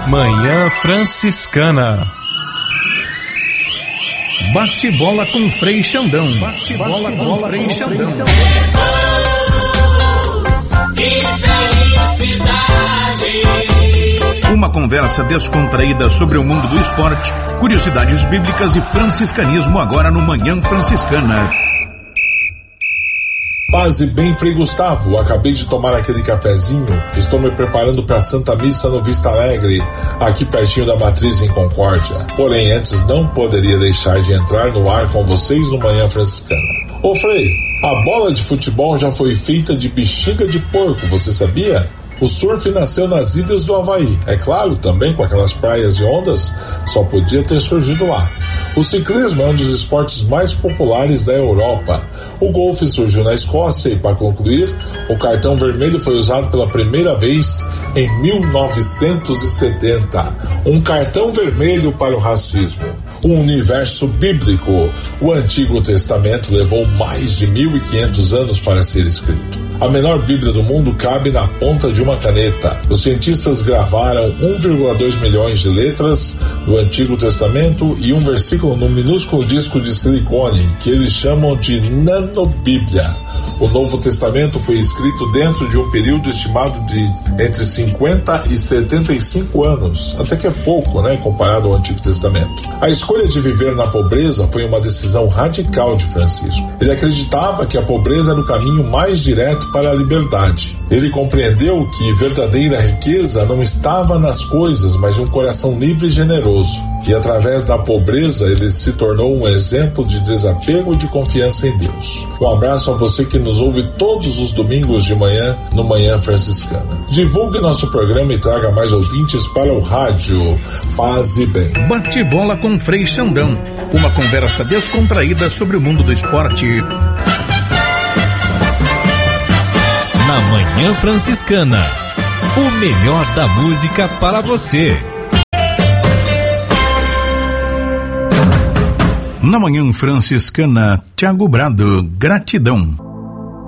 Manhã Franciscana. Bate-bola com Frei Xandão. Bate-bola com Frei Xandão. Que felicidade! Uma conversa descontraída sobre o mundo do esporte, curiosidades bíblicas e franciscanismo agora no Manhã Franciscana. Paz e bem, Frei Gustavo. Acabei de tomar aquele cafezinho. Estou me preparando para a Santa Missa no Vista Alegre, aqui pertinho da Matriz em Concórdia. Porém, antes não poderia deixar de entrar no ar com vocês no Manhã Franciscana. Ô Frei, a bola de futebol já foi feita de bexiga de porco, você sabia? O surf nasceu nas ilhas do Havaí. É claro, também com aquelas praias e ondas, só podia ter surgido lá. O ciclismo é um dos esportes mais populares da Europa. O golfe surgiu na Escócia e, para concluir, o cartão vermelho foi usado pela primeira vez em 1970. Um cartão vermelho para o racismo. Um universo bíblico. O Antigo Testamento levou mais de 1.500 anos para ser escrito. A menor Bíblia do mundo cabe na ponta de uma caneta. Os cientistas gravaram 1,2 milhões de letras do Antigo Testamento e um versículo num minúsculo disco de silicone, que eles chamam de nanobíblia. O Novo Testamento foi escrito dentro de um período estimado de entre 50 e 75 anos, até que é pouco, né, comparado ao Antigo Testamento. A escolha de viver na pobreza foi uma decisão radical de Francisco. Ele acreditava que a pobreza era o caminho mais direto para a liberdade. Ele compreendeu que verdadeira riqueza não estava nas coisas, mas em um coração livre e generoso. E através da pobreza ele se tornou um exemplo de desapego e de confiança em Deus. Um abraço a você que nos ouve todos os domingos de manhã no Manhã Franciscana. Divulgue nosso programa e traga mais ouvintes para o rádio. Paz e bem. Bate-bola com Frei Xandão. Uma conversa descontraída sobre o mundo do esporte. Na Manhã Franciscana, o melhor da música para você. Na Manhã Franciscana, Thiago Brado, gratidão.